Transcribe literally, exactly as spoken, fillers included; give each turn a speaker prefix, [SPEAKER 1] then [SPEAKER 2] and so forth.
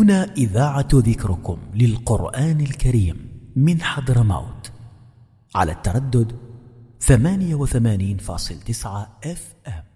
[SPEAKER 1] هنا إذاعة ذكركم للقرآن الكريم من حضرموت على التردد ثمانية وثمانين فاصلة تسعة اف ام.